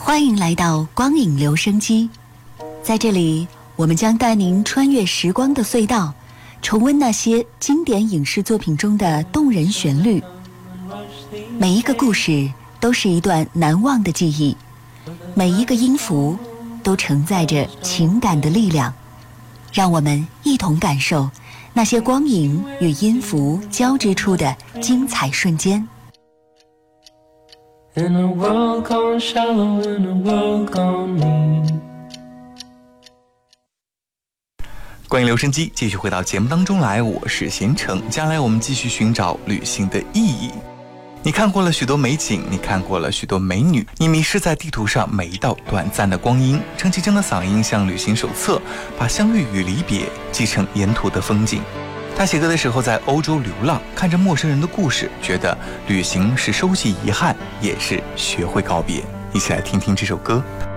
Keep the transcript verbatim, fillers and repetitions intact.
欢迎来到光影留声机，在这里我们将带您穿越时光的隧道，重温那些经典影视作品中的动人旋律。每一个故事都是一段难忘的记忆，每一个音符都承载着情感的力量。让我们一同感受那些光影与音符交织出的精彩瞬间。 In a world gone shallow, in a world gone mean。 关于留声机继续回到节目当中来，我是贤成。接下来我们继续寻找旅行的意义。你看过了许多美景，你看过了许多美女，你迷失在地图上每一道短暂的光阴。陈绮贞的嗓音像旅行手册，把相遇与离别记成沿途的风景。他写歌的时候在欧洲流浪，看着陌生人的故事，觉得旅行是收集遗憾，也是学会告别。一起来听听这首歌。